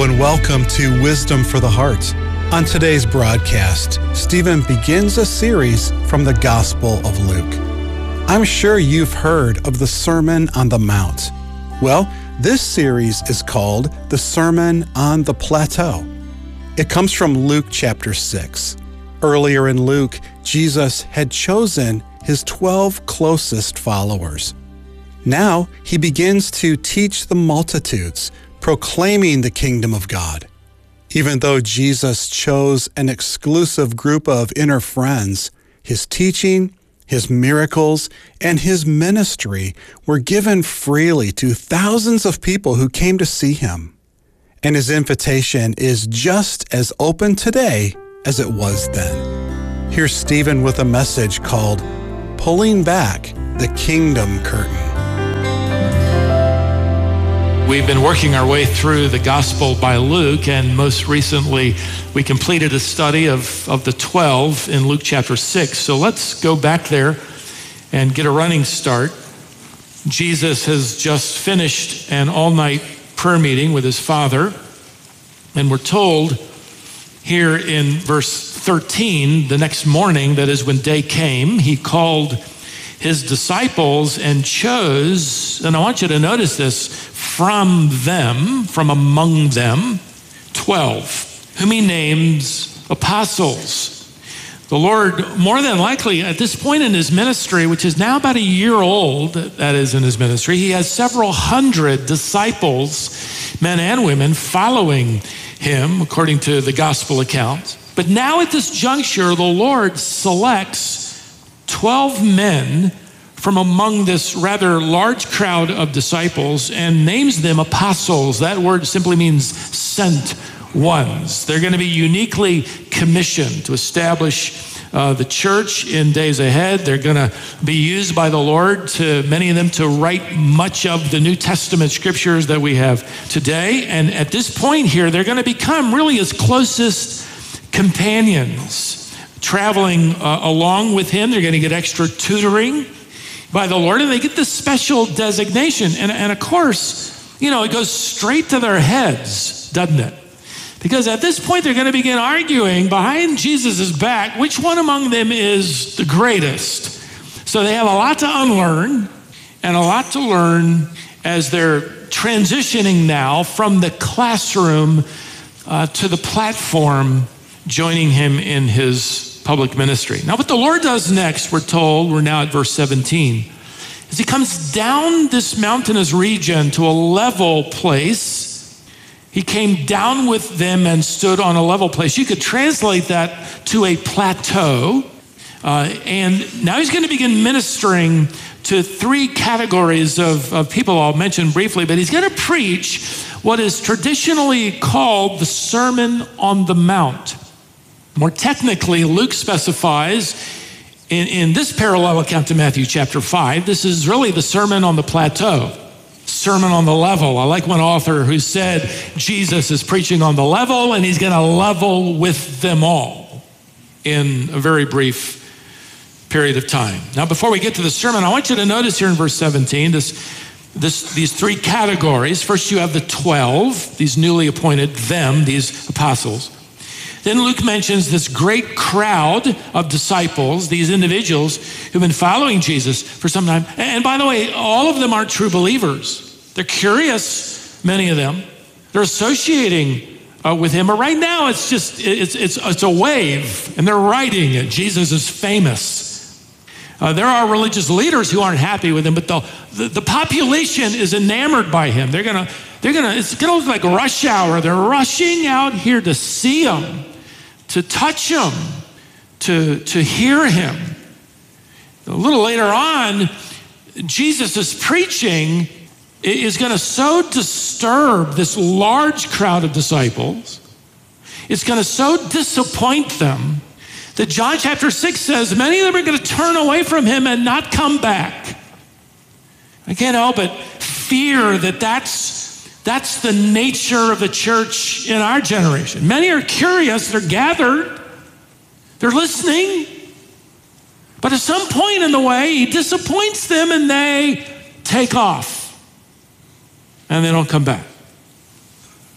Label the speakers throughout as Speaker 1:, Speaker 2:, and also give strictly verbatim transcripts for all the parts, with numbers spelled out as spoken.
Speaker 1: and welcome to Wisdom for the Heart. On today's broadcast, Stephen begins a series from the Gospel of Luke. I'm sure you've heard of the Sermon on the Mount. Well, this series is called the Sermon on the Plateau. It comes from Luke chapter six. Earlier in Luke, Jesus had chosen his twelve closest followers. Now he begins to teach the multitudes, proclaiming the kingdom of God. Even though Jesus chose an exclusive group of inner friends, his teaching, his miracles, and his ministry were given freely to thousands of people who came to see him. And his invitation is just as open today as it was then. Here's Stephen with a message called Pulling Back the Kingdom Curtain.
Speaker 2: We've been working our way through the Gospel by Luke, and most recently we completed a study of, of the twelve in Luke chapter six. So let's go back there and get a running start. Jesus has just finished an all-night prayer meeting with his Father, and we're told here in verse thirteen, the next morning, that is when day came, he called his disciples and chose, and I want you to notice this, from them, from among them, twelve, whom he names apostles. The Lord, more than likely, at this point in his ministry, which is now about a year old, that is in his ministry, he has several hundred disciples, men and women, following him, according to the gospel account. But now at this juncture, the Lord selects twelve men from among this rather large crowd of disciples and names them apostles. That word simply means sent ones. They're going to be uniquely commissioned to establish uh, the church in days ahead. They're going to be used by the Lord, to many of them, to write much of the New Testament scriptures that we have today. And at this point here, they're going to become really his closest companions, traveling uh, along with him. They're going to get extra tutoring by the Lord, and they get this special designation. And, and of course, you know, it goes straight to their heads, doesn't it? Because at this point, they're going to begin arguing behind Jesus' back, which one among them is the greatest. So they have a lot to unlearn and a lot to learn as they're transitioning now from the classroom uh, to the platform, joining him in his public ministry. Now, what the Lord does next, we're told, we're now at verse seventeen, is he comes down this mountainous region to a level place. He came down with them and stood on a level place. You could translate that to a plateau. Uh, and now he's going to begin ministering to three categories of, of people I'll mention briefly, but he's going to preach what is traditionally called the Sermon on the Mount. More technically, Luke specifies in, in this parallel account to Matthew chapter five, this is really the Sermon on the Plateau, Sermon on the Level. I like one author who said Jesus is preaching on the level and he's going to level with them all in a very brief period of time. Now, before we get to the sermon, I want you to notice here in verse seventeen, this, this, these three categories. First, you have the twelve, these newly appointed, them, these apostles. Then Luke mentions this great crowd of disciples, these individuals who've been following Jesus for some time. And by the way, all of them aren't true believers. They're curious, many of them. They're associating uh, with him. But right now, it's just, it's, it's, it's a wave, and they're writing it. Jesus is famous. Uh, there are religious leaders who aren't happy with him, but the, the, the population is enamored by him. They're gonna, they're gonna, it's gonna look like rush hour. They're rushing out here to see him, to touch him, to, to hear him. A little later on, Jesus' preaching is going to so disturb this large crowd of disciples. It's going to so disappoint them that John chapter six says many of them are going to turn away from him and not come back. I can't help but fear that that's That's the nature of the church in our generation. Many are curious, they're gathered, they're listening, but at some point in the way, he disappoints them and they take off and they don't come back.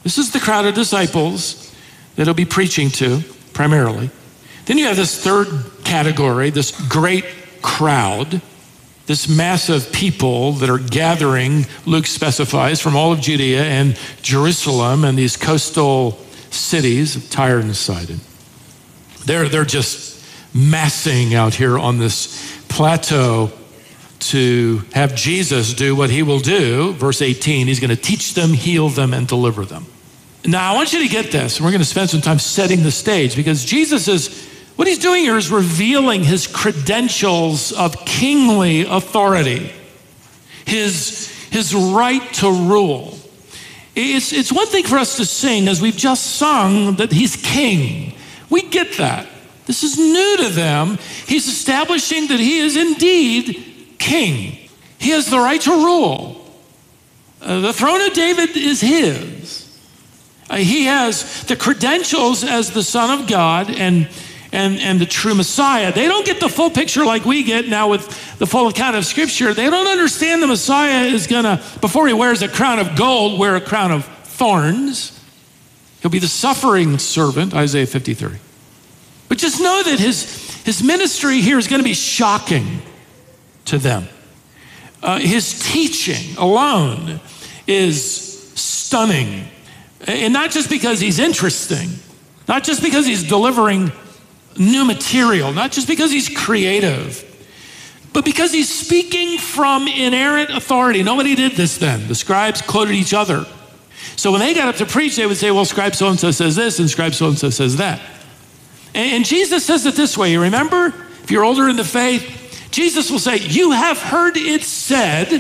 Speaker 2: This is the crowd of disciples that he'll be preaching to primarily. Then you have this third category, this great crowd, this mass of people that are gathering, Luke specifies, from all of Judea and Jerusalem and these coastal cities of Tyre and Sidon. They're, they're just massing out here on this plateau to have Jesus do what he will do. Verse eighteen, he's going to teach them, heal them, and deliver them. Now, I want you to get this. We're going to spend some time setting the stage because Jesus is, what he's doing here is revealing his credentials of kingly authority, his, his right to rule. It's, it's one thing for us to sing, as we've just sung, that he's king. We get that. This is new to them. He's establishing that he is indeed king. He has the right to rule. Uh, the throne of David is his. Uh, he has the credentials as the Son of God and, and, and the true Messiah. They don't get the full picture like we get now with the full account of Scripture. They don't understand the Messiah is going to, before he wears a crown of gold, wear a crown of thorns. He'll be the suffering servant, Isaiah fifty-three. But just know that his, his ministry here is going to be shocking to them. Uh, his teaching alone is stunning. And not just because he's interesting, not just because he's delivering new material, not just because he's creative, but because he's speaking from inerrant authority. Nobody did this then. The scribes quoted each other. So when they got up to preach, they would say, well, scribe so-and-so says this, and scribe so-and-so says that. And Jesus says it this way. You remember, if you're older in the faith, Jesus will say, you have heard it said,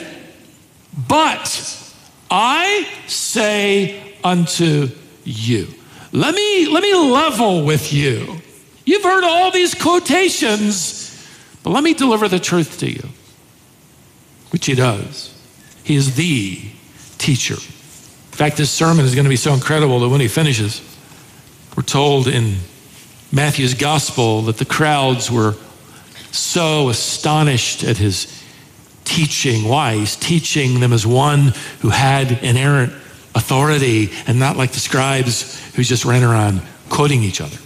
Speaker 2: but I say unto you. Let me, let me level with you. You've heard all these quotations, but let me deliver the truth to you, which he does. He is the teacher. In fact, this sermon is going to be so incredible that when he finishes, we're told in Matthew's gospel that the crowds were so astonished at his teaching. Why? He's teaching them as one who had inerrant authority and not like the scribes who just ran around quoting each other.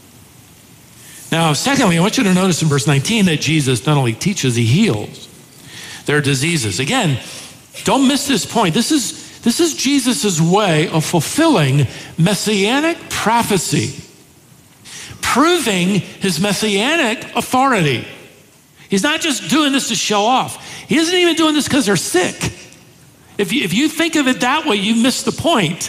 Speaker 2: Now, secondly, I want you to notice in verse nineteen that Jesus not only teaches, he heals their diseases. Again, don't miss this point. This is, this is Jesus' way of fulfilling messianic prophecy, proving his messianic authority. He's not just doing this to show off. He isn't even doing this because they're sick. If you, if you think of it that way, you miss the point.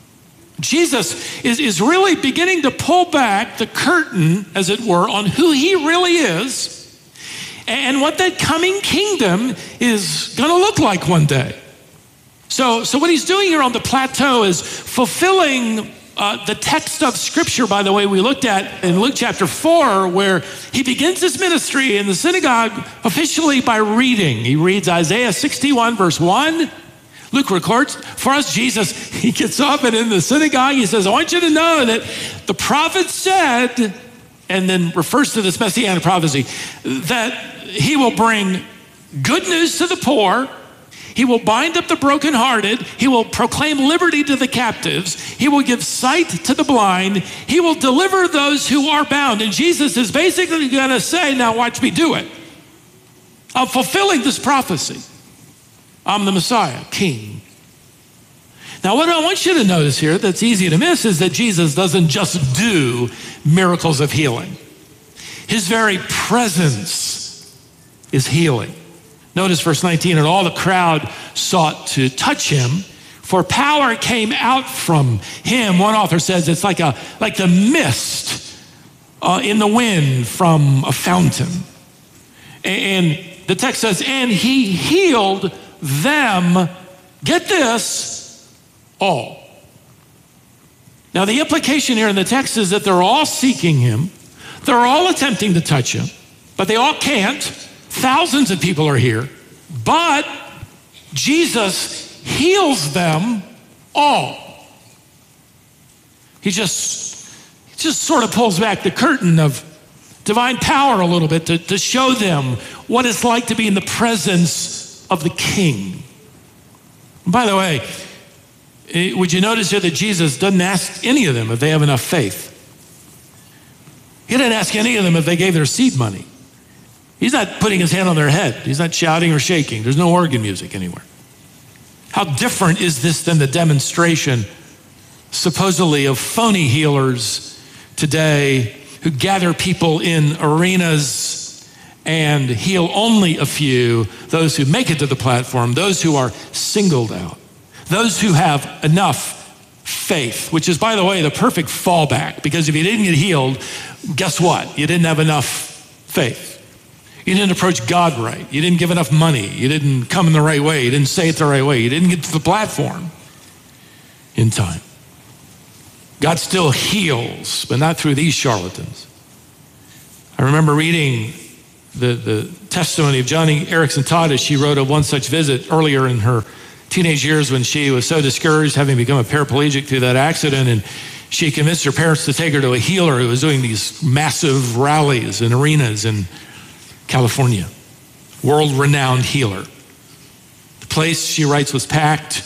Speaker 2: Jesus is, is really beginning to pull back the curtain, as it were, on who he really is and what that coming kingdom is going to look like one day. So, so what he's doing here on the plateau is fulfilling uh, the text of Scripture, by the way, we looked at in Luke chapter four, where he begins his ministry in the synagogue officially by reading. He reads Isaiah sixty-one, verse one. Luke records for us, Jesus, he gets up and in the synagogue, he says, I want you to know that the prophet said, and then refers to this messianic prophecy, that he will bring good news to the poor. He will bind up the brokenhearted. He will proclaim liberty to the captives. He will give sight to the blind. He will deliver those who are bound. And Jesus is basically going to say, now watch me do it. I'm fulfilling this prophecy. I'm the Messiah, King. Now, what I want you to notice here that's easy to miss is that Jesus doesn't just do miracles of healing. His very presence is healing. Notice verse nineteen, and all the crowd sought to touch him, for power came out from him. One author says it's like a like the mist uh, in the wind from a fountain. And the text says, and he healed them, get this, all. Now the implication here in the text is that they're all seeking him. They're all attempting to touch him, but they all can't. Thousands of people are here, but Jesus heals them all. He just, he just sort of pulls back the curtain of divine power a little bit to, to show them what it's like to be in the presence of the King. And by the way, Would you notice here that Jesus doesn't ask any of them if they have enough faith? He didn't ask any of them if they gave their seed money. He's not putting his hand on their head. He's not shouting or shaking. There's no organ music anywhere. How different is this than the demonstration, supposedly, of phony healers today who gather people in arenas and heal only a few, those who make it to the platform, those who are singled out, those who have enough faith, which is, by the way, the perfect fallback, because if you didn't get healed, guess what? You didn't have enough faith. You didn't approach God right. You didn't give enough money. You didn't come in the right way. You didn't say it the right way. You didn't get to the platform in time. God still heals, but not through these charlatans. I remember reading the, the testimony of Joni Eareckson Tada as she wrote of one such visit earlier in her teenage years when she was so discouraged, having become a paraplegic through that accident, and she convinced her parents to take her to a healer who was doing these massive rallies and arenas in California, world-renowned healer. The place, she writes, was packed.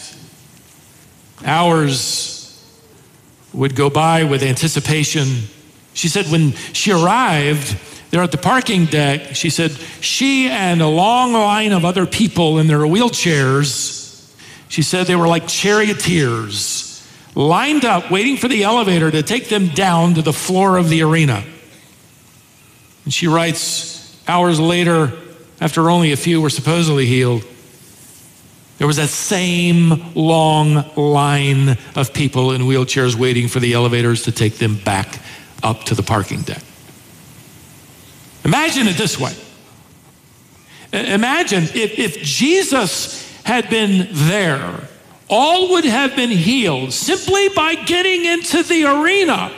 Speaker 2: Hours would go by with anticipation. She said when she arrived there at the parking deck, she said she and a long line of other people in their wheelchairs, she said they were like charioteers, lined up waiting for the elevator to take them down to the floor of the arena. And she writes, hours later, after only a few were supposedly healed, there was that same long line of people in wheelchairs waiting for the elevators to take them back up to the parking deck. Imagine it this way. Imagine if, if Jesus had been there, all would have been healed simply by getting into the arena.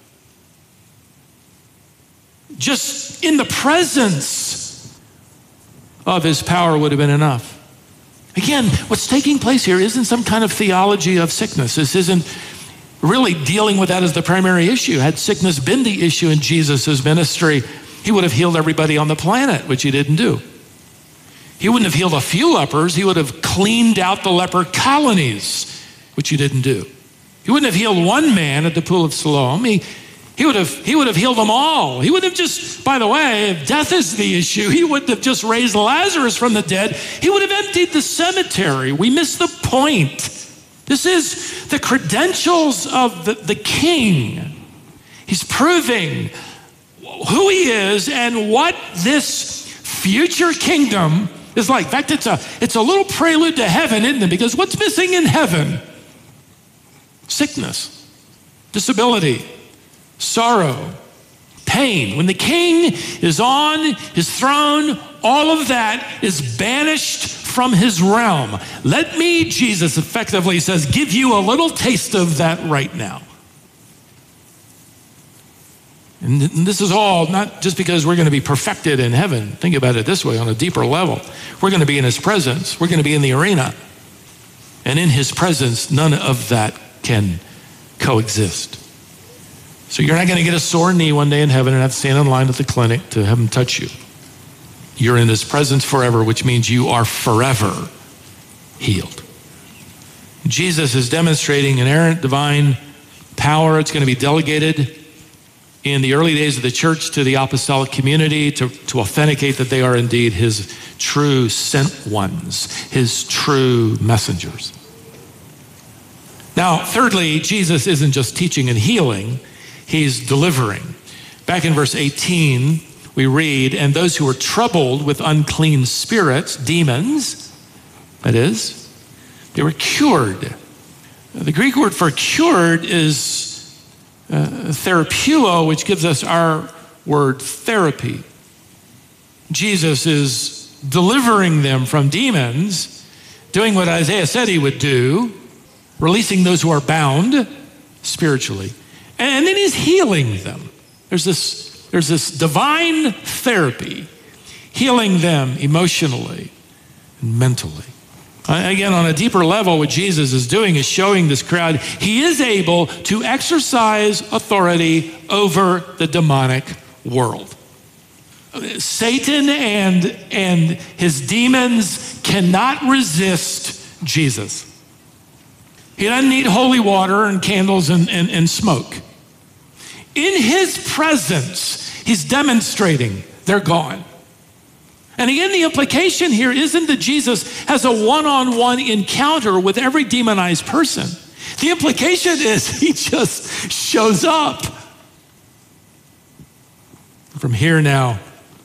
Speaker 2: Just in the presence of his power would have been enough. Again, what's taking place here isn't some kind of theology of sickness. This isn't really dealing with that as the primary issue. Had sickness been the issue in Jesus' ministry, he would have healed everybody on the planet, which he didn't do. He wouldn't have healed a few lepers. He would have cleaned out the leper colonies, which he didn't do. He wouldn't have healed one man at the pool of Siloam. He, he, would have, he would have healed them all. He wouldn't have just, by the way, if death is the issue, he wouldn't have just raised Lazarus from the dead. He would have emptied the cemetery. We miss the point. This is the credentials of the, the king. He's proving who he is and what this future kingdom is like. In fact, it's a, it's a little prelude to heaven, isn't it? Because what's missing in heaven? Sickness, disability, sorrow, pain. When the king is on his throne, all of that is banished from his realm. Let me, Jesus effectively says, give you a little taste of that right now. And this is all not just because we're going to be perfected in heaven. Think about it this way, on a deeper level. We're going to be in his presence. We're going to be in the arena. And in his presence, none of that can coexist. So you're not going to get a sore knee one day in heaven and have to stand in line at the clinic to have him touch you. You're in his presence forever, which means you are forever healed. Jesus is demonstrating inerrant divine power. It's going to be delegated in the early days of the church to the apostolic community to, to authenticate that they are indeed his true sent ones, his true messengers. Now, thirdly, Jesus isn't just teaching and healing, he's delivering. Back in verse eighteen, we read, and those who were troubled with unclean spirits, demons, that is, they were cured. The Greek word for cured is Uh, therapeuo, which gives us our word therapy. Jesus is delivering them from demons, doing what Isaiah said he would do, releasing those who are bound spiritually, and then he's healing them. There's this, there's this divine therapy, healing them emotionally and mentally. Again, on a deeper level, what Jesus is doing is showing this crowd he is able to exercise authority over the demonic world. Satan and, and his demons cannot resist Jesus. He doesn't need holy water and candles and, and, and smoke. In his presence, he's demonstrating they're gone. And again, the implication here isn't that Jesus has a one-on-one encounter with every demonized person. The implication is he just shows up. From here now,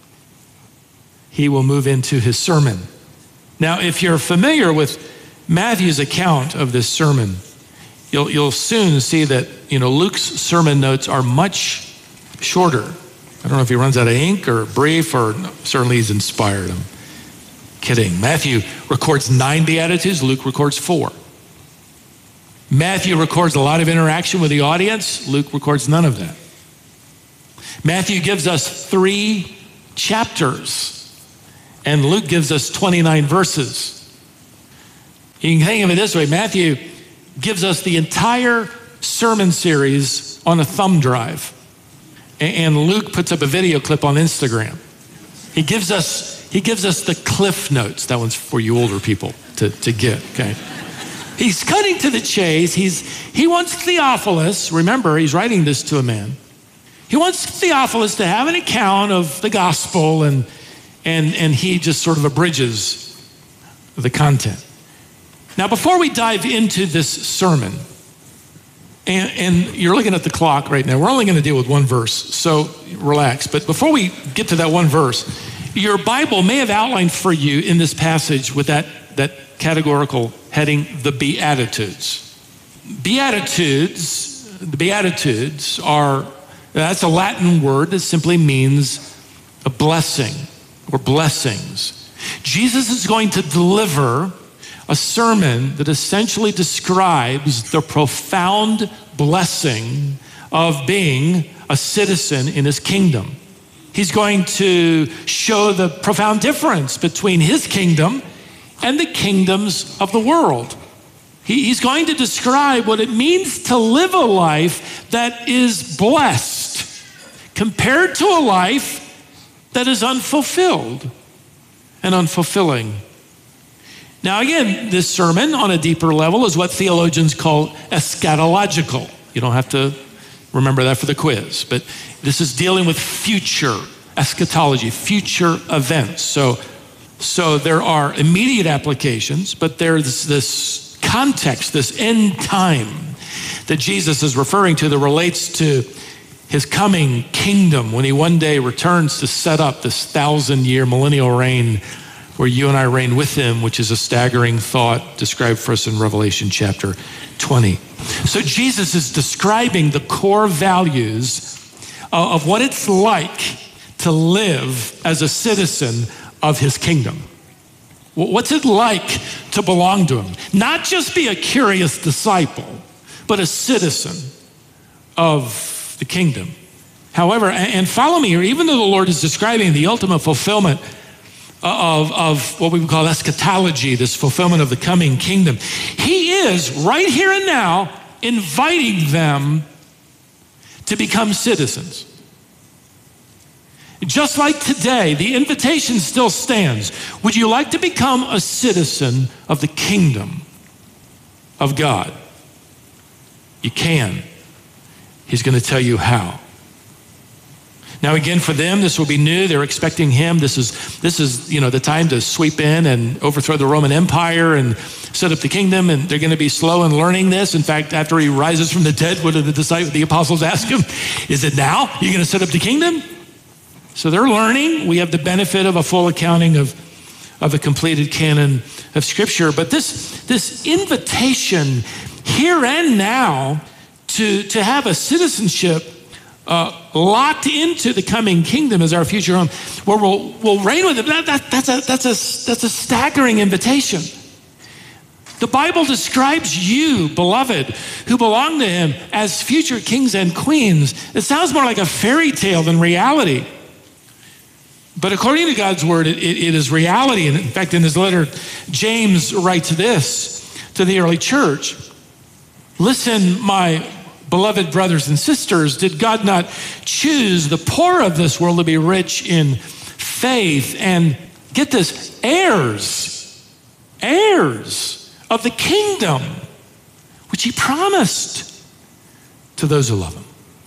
Speaker 2: he will move into his sermon. Now, if you're familiar with Matthew's account of this sermon, you'll, you'll soon see that, you know, Luke's sermon notes are much shorter. I don't know if he runs out of ink or brief, or no, certainly he's inspired. I'm kidding. Matthew records nine Beatitudes, Luke records four. Matthew records a lot of interaction with the audience, Luke records none of that. Matthew gives us three chapters, and Luke gives us twenty-nine verses. You can think of it this way: Matthew gives us the entire sermon series on a thumb drive, and Luke puts up a video clip on Instagram. He gives us he gives us the cliff notes. That one's for you older people to, to get, okay? He's cutting to the chase. He's he wants Theophilus, remember, he's writing this to a man. He wants Theophilus to have an account of the gospel, and and and he just sort of abridges the content. Now, before we dive into this sermon, and, and you're looking at the clock right now, we're only going to deal with one verse, so relax. But before we get to that one verse, your Bible may have outlined for you in this passage with that, that categorical heading, the Beatitudes. Beatitudes, the Beatitudes are, that's a Latin word that simply means a blessing or blessings. Jesus is going to deliver a sermon that essentially describes the profound blessing of being a citizen in his kingdom. He's going to show the profound difference between his kingdom and the kingdoms of the world. He, he's going to describe what it means to live a life that is blessed compared to a life that is unfulfilled and unfulfilling. Now again, this sermon on a deeper level is what theologians call eschatological. You don't have to remember that for the quiz, but this is dealing with future eschatology, future events. So, so there are immediate applications, but there's this context, this end time that Jesus is referring to that relates to his coming kingdom when he one day returns to set up this thousand year millennial reign where you and I reign with him, which is a staggering thought described for us in Revelation chapter twenty. So Jesus is describing the core values of what it's like to live as a citizen of his kingdom. What's it like to belong to him? Not just be a curious disciple, but a citizen of the kingdom. However, and follow me here, even though the Lord is describing the ultimate fulfillment Of, of what we would call eschatology, this fulfillment of the coming kingdom, he is right here and now inviting them to become citizens. Just like today, the invitation still stands. Would you like to become a citizen of the kingdom of God? You can. He's going to tell you how. Now again, for them, this will be new. They're expecting him. This is, this is, you know, the time to sweep in and overthrow the Roman Empire and set up the kingdom. And they're going to be slow in learning this. In fact, after he rises from the dead, what did the disciples, the apostles ask him? Is it now you're going to set up the kingdom? So they're learning. We have the benefit of a full accounting of, of the completed canon of Scripture. But this, this invitation here and now to, to have a citizenship Uh, locked into the coming kingdom as our future home, where we'll, we'll reign with him. That, that, that's, a, that's, a, that's a staggering invitation. The Bible describes you, beloved, who belong to him as future kings and queens. It sounds more like a fairy tale than reality. But according to God's word, it, it, it is reality. And in fact, in his letter, James writes this to the early church. Listen, my beloved brothers and sisters, did God not choose the poor of this world to be rich in faith and, get this, heirs, heirs of the kingdom which he promised to those who love him.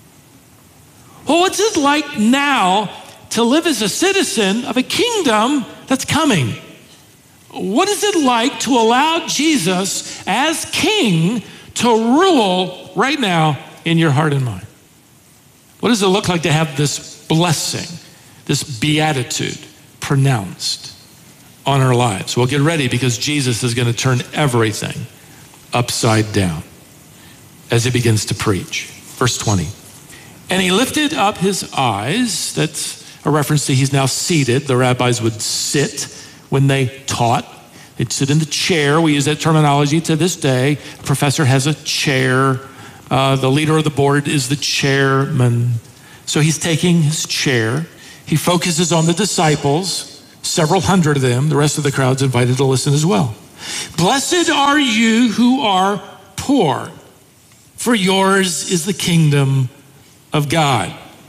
Speaker 2: Well, what's it like now to live as a citizen of a kingdom that's coming? What is it like to allow Jesus as king to rule right now in your heart and mind? What does it look like to have this blessing, this beatitude pronounced on our lives? Well, get ready, because Jesus is going to turn everything upside down as he begins to preach. Verse twenty. And he lifted up his eyes. That's a reference to he's now seated. The rabbis would sit when they taught. They'd sit in the chair. We use that terminology to this day. A professor has a chair. Uh, the leader of the board is the chairman. So he's taking his chair. He focuses on the disciples, several hundred of them. The rest of the crowd's invited to listen as well. Blessed are you who are poor, for yours is the kingdom of God.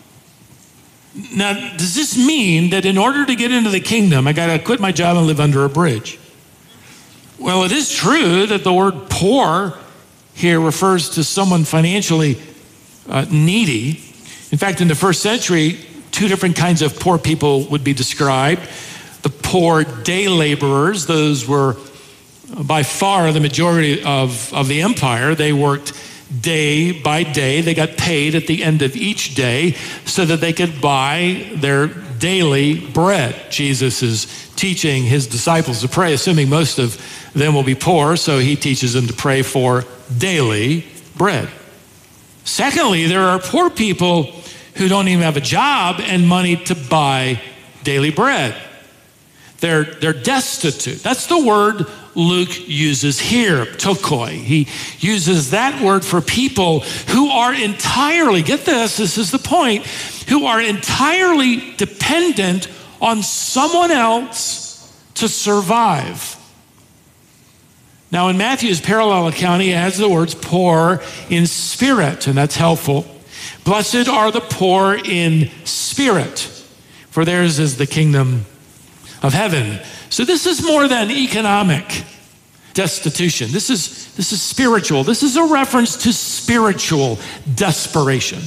Speaker 2: Now, does this mean that in order to get into the kingdom, I got to quit my job and live under a bridge? Well, it is true that the word poor here refers to someone financially uh, needy. In fact, in the first century, two different kinds of poor people would be described. The poor day laborers, those were by far the majority of, of the empire. They worked day by day. They got paid at the end of each day so that they could buy their daily bread. Jesus is teaching his disciples to pray, assuming most of them will be poor, so he teaches them to pray for daily bread. Secondly, there are poor people who don't even have a job and money to buy daily bread. They're, they're destitute. That's the word Luke uses here, tokoi. He uses that word for people who are entirely, get this, this is the point, who are entirely dependent on someone else to survive. Now in Matthew's parallel account, he adds the words poor in spirit, and that's helpful. Blessed are the poor in spirit, for theirs is the kingdom of heaven. So this is more than economic destitution. This is, this is spiritual. This is a reference to spiritual desperation,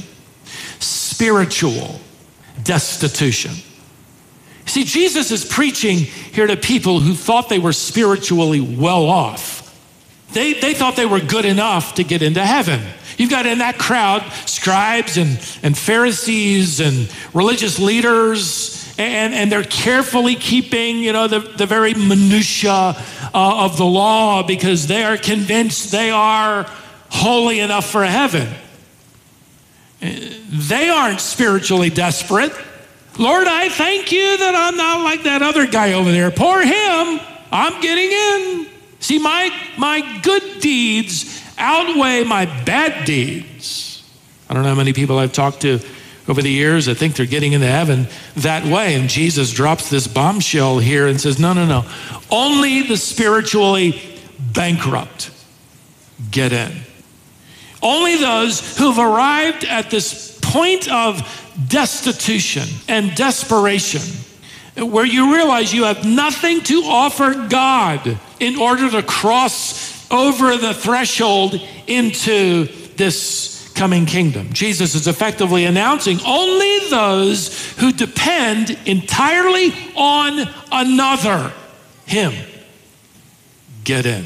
Speaker 2: spiritual destitution. See, Jesus is preaching here to people who thought they were spiritually well off. They, they thought they were good enough to get into heaven. You've got in that crowd scribes and, and Pharisees and religious leaders, and, and they're carefully keeping, you know, the, the very minutia uh, of the law because they are convinced they are holy enough for heaven. They aren't spiritually desperate. Lord, I thank you that I'm not like that other guy over there. Poor him, I'm getting in. See, my, my good deeds outweigh my bad deeds. I don't know how many people I've talked to over the years that think they're getting into heaven that way. And Jesus drops this bombshell here and says, no, no, no. Only the spiritually bankrupt get in. Only those who've arrived at this point of destitution and desperation, where you realize you have nothing to offer God in order to cross over the threshold into this coming kingdom. Jesus is effectively announcing only those who depend entirely on another, him, get in.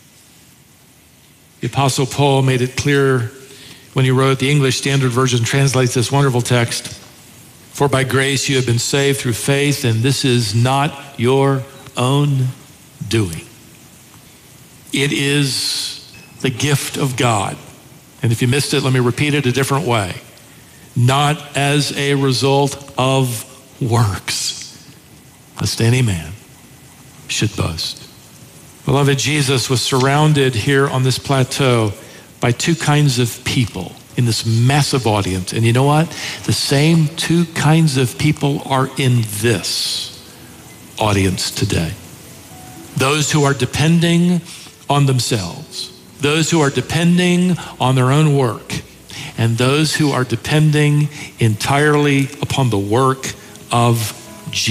Speaker 2: The Apostle Paul made it clear when he wrote, the English Standard Version translates this wonderful text, for by grace you have been saved through faith, and this is not your own doing. It is the gift of God. And if you missed it, let me repeat it a different way. Not as a result of works, lest any man should boast. Beloved, Jesus was surrounded here on this plateau by two kinds of people in this massive audience. And you know what? The same two kinds of people are in this audience today. Those who are depending on themselves, those who are depending on their own work, and those who are depending entirely upon the work of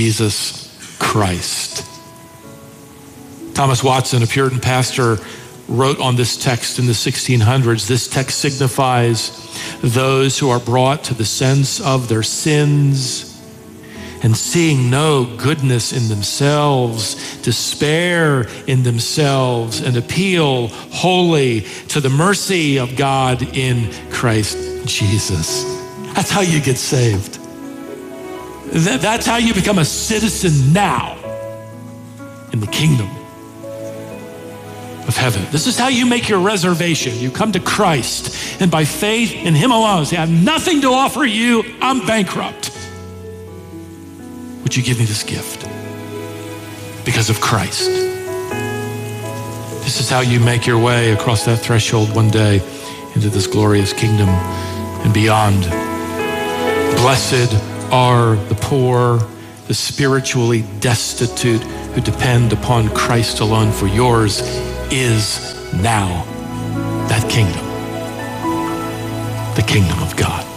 Speaker 2: Jesus Christ. Thomas Watson, a Puritan pastor, wrote on this text in the sixteen hundreds. This text signifies those who are brought to the sense of their sins and seeing no goodness in themselves, despair in themselves, and appeal wholly to the mercy of God in Christ Jesus. That's how you get saved. That's how you become a citizen now in the kingdom of heaven. This is how you make your reservation. You come to Christ, and by faith in him alone, say, I have nothing to offer you. I'm bankrupt. Would you give me this gift? Because of Christ. This is how you make your way across that threshold one day into this glorious kingdom and beyond. Blessed are the poor, the spiritually destitute who depend upon Christ alone, for yours is now that kingdom, the kingdom of God.